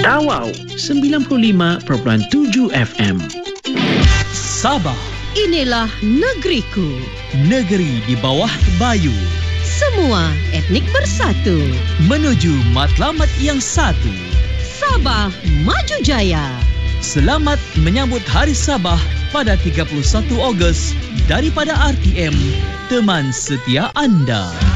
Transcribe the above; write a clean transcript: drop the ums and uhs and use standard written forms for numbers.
Tawau 95.7 FM. Sabah. Inilah negeriku. Negeri di bawah bayu. Semua etnik bersatu. Menuju matlamat yang satu. Sabah Maju Jaya. Selamat menyambut Hari Sabah pada 31 Ogos daripada RTM, teman setia anda.